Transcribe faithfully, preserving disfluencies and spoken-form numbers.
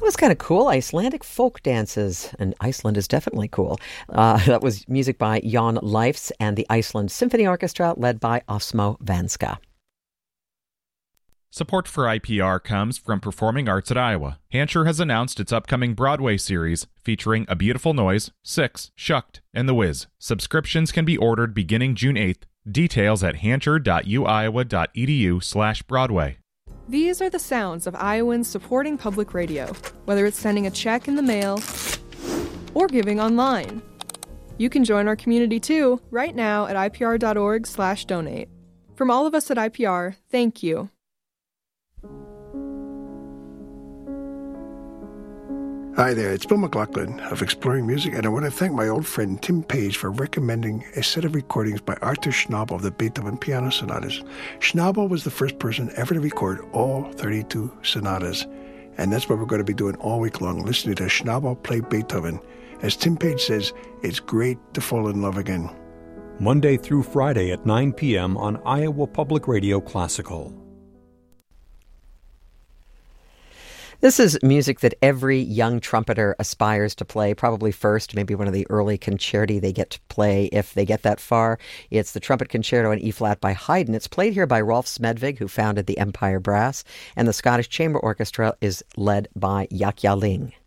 was kind of cool. Icelandic folk dances. And Iceland is definitely cool. Uh, that was music by Jan Leifs and the Iceland Symphony Orchestra, led by Osmo Vanska. Support for I P R comes from Performing Arts at Iowa. Hancher has announced its upcoming Broadway series featuring A Beautiful Noise, Six, Shucked, and The Wiz. Subscriptions can be ordered beginning June eighth. Details at hancher.uiowa.edu slash Broadway. These are the sounds of Iowans supporting public radio, whether it's sending a check in the mail or giving online. You can join our community too right now at ipr.org slash donate. From all of us at I P R, thank you. Hi there, it's Bill McLaughlin of Exploring Music, and I want to thank my old friend Tim Page for recommending a set of recordings by Arthur Schnabel of the Beethoven Piano Sonatas. Schnabel was the first person ever to record all thirty-two sonatas, and that's what we're going to be doing all week long, listening to Schnabel play Beethoven. As Tim Page says, it's great to fall in love again. Monday through Friday at nine p.m. on Iowa Public Radio Classical. This is music that every young trumpeter aspires to play, probably first, maybe one of the early concerti they get to play if they get that far. It's the Trumpet Concerto in E-flat by Haydn. It's played here by Rolf Smedvig, who founded the Empire Brass, and the Scottish Chamber Orchestra is led by Jaak Jalling.